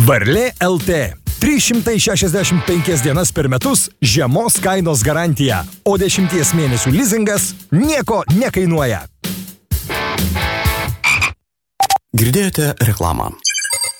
Varlė LT. 365 dienas per metus žemos kainos garantija, o 10 mėnesių lizingas nieko nekainuoja. Girdėjote reklamą.